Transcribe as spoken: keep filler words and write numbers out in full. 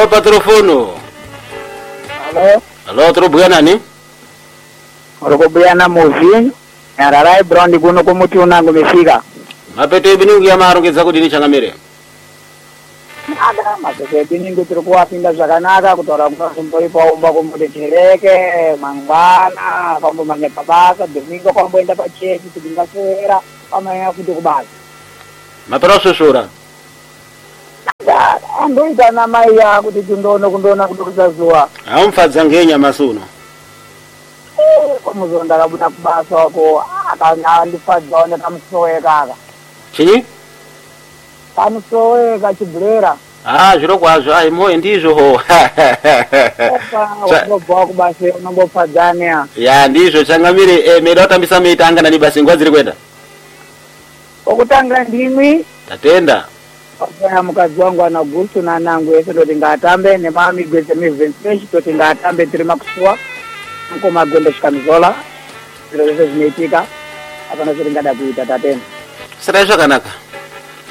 patrofono. Halo. Halo, turubwera nani? Urikubwera na Muvinho. Yararai Brown kuno kumuti unangu mifika. Mapete biningu ya marongeza kudini changamire. Ada mapete biningu turikuwa pinda zvakanaka kutora kumbori paumba kumutetereke mangwana pambo mane pabasa domingo kwamboenda pachesi tidingasera pamanya kuti kubasa. Mapera susura. Andoita na mai ya kuti tundono kundona kudukuza zuwa. Aumfadza ngenya masuno. Komuzonda kabuta kubasa wako akanga ndifadza one kamusowe kaka. Chini? Kamusowe kachibulera. Ah, zviro kwazvo ai moyo ndizvo ho. Wabva kubasa unombofadzanya. Ya ndizvo changamire eh meda utambisa meitanga nani basi ngwa dziri kwenda. Okutanga ndimwi Tatenda. Oya mukadzi wangu ana gusu na nangu ese ndoti ngatambe nemami gwese mivenseshi toti ngatambe tiri makusuwa nko magwendo shikamizola zviro zvese zvinoitika apana zviri ngada kuita tatenda. Sira zvakanaka.